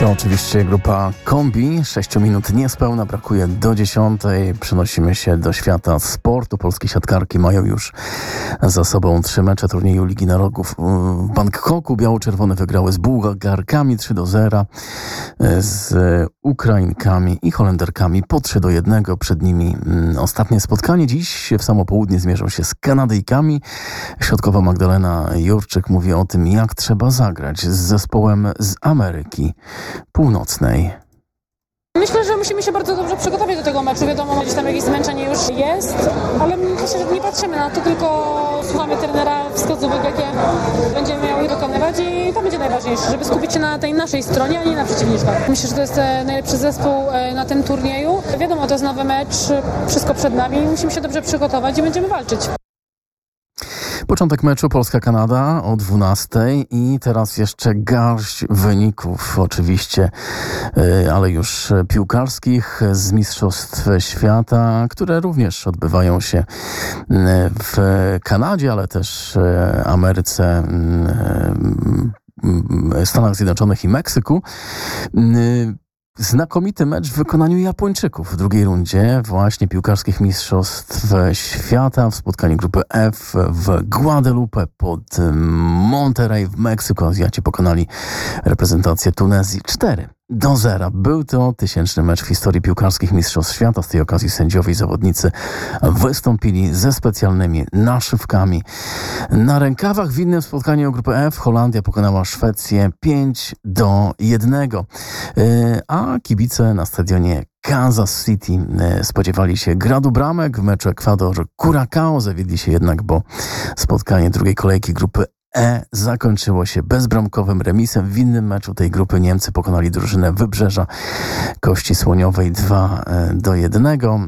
To oczywiście grupa Kombi. 6 minut niespełna, brakuje do 10. Przenosimy się do świata sportu. Polskie siatkarki mają już za sobą 3 mecze turnieju Ligi Narodów w Bangkoku. Biało-czerwone wygrały z Bułgarkami 3-0, z Ukrainkami i Holenderkami po 3-1. Przed nimi ostatnie spotkanie. Dziś w samo południe zmierzą się z Kanadyjkami. Środkowa Magdalena Jurczyk mówi o tym, jak trzeba zagrać z zespołem z Ameryki Północnej. Myślę, że musimy się bardzo dobrze przygotować do tego meczu. Wiadomo, gdzieś tam jakieś zmęczenie już jest, ale myślę, że nie patrzymy na to, tylko słuchamy trenera, wskazówek, jakie będziemy miały wykonywać i to będzie najważniejsze, żeby skupić się na tej naszej stronie, a nie na przeciwniczkach. Myślę, że to jest najlepszy zespół na tym turnieju. Wiadomo, to jest nowy mecz, wszystko przed nami, musimy się dobrze przygotować i będziemy walczyć. Początek meczu Polska-Kanada o 12:00 i teraz jeszcze garść wyników oczywiście, ale już piłkarskich z Mistrzostw Świata, które również odbywają się w Kanadzie, ale też Ameryce, Stanach Zjednoczonych i Meksyku. Znakomity mecz w wykonaniu Japończyków w drugiej rundzie właśnie piłkarskich Mistrzostw Świata w spotkaniu grupy F w Guadalupe pod Monterrey w Meksyku. Azjaci pokonali reprezentację Tunezji 4-0. Był to 1000. mecz w historii piłkarskich Mistrzostw Świata. Z tej okazji sędziowie i zawodnicy wystąpili ze specjalnymi naszywkami na rękawach. W innym spotkaniu grupy F Holandia pokonała Szwecję 5-1. A kibice na stadionie Kansas City spodziewali się gradu bramek. W meczu Ekwador-Curacao zawiedli się jednak, bo spotkanie drugiej kolejki grupy E zakończyło się bezbramkowym remisem. W innym meczu tej grupy Niemcy pokonali drużynę Wybrzeża Kości Słoniowej 2-1.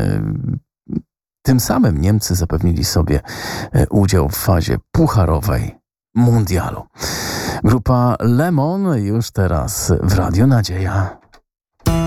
Tym samym Niemcy zapewnili sobie udział w fazie pucharowej mundialu. Grupa Lemon już teraz w Radiu Nadzieja.